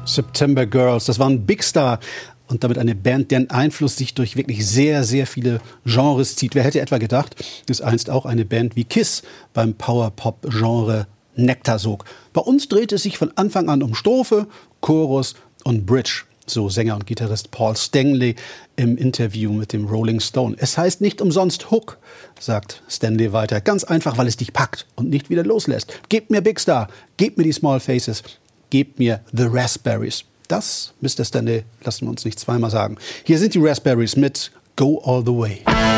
September Girls, das war ein Big Star und damit eine Band, deren Einfluss sich durch wirklich sehr, sehr viele Genres zieht. Wer hätte etwa gedacht, dass einst auch eine Band wie Kiss beim Power-Pop-Genre Nektar sog. Bei uns dreht es sich von Anfang an um Strophe, Chorus und Bridge. So Sänger und Gitarrist Paul Stanley im Interview mit dem Rolling Stone. Es heißt nicht umsonst Hook, sagt Stanley weiter. Ganz einfach, weil es dich packt und nicht wieder loslässt. Gebt mir Big Star, gebt mir die Small Faces, gebt mir The Raspberries. Das, Mr. Stanley, lassen wir uns nicht zweimal sagen. Hier sind die Raspberries mit Go All The Way.